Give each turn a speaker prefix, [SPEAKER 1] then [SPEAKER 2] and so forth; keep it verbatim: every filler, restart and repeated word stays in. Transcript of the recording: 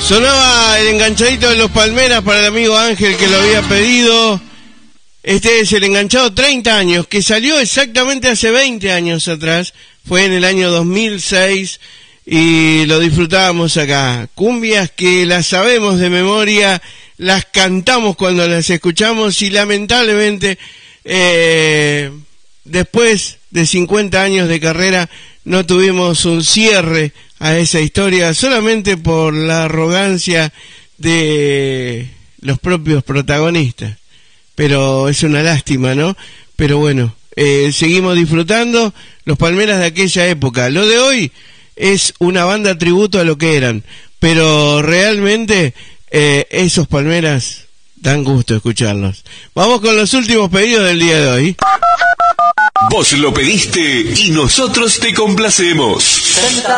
[SPEAKER 1] Sonaba el enganchadito de los Palmeras para el amigo Ángel que lo había pedido. Este es el enganchado treinta años, que salió exactamente hace veinte años atrás. Fue en el año dos mil seis y lo disfrutábamos acá. Cumbias que las sabemos de memoria, las cantamos cuando las escuchamos y lamentablemente eh, después de cincuenta años de carrera no tuvimos un cierre a esa historia solamente por la arrogancia de los propios protagonistas. Pero es una lástima, ¿no? Pero bueno, eh, seguimos disfrutando los Palmeras de aquella época. Lo de hoy es una banda tributo a lo que eran, pero realmente eh, esos Palmeras dan gusto escucharlos. Vamos con los últimos pedidos del día de hoy.
[SPEAKER 2] Vos lo pediste y nosotros te complacemos.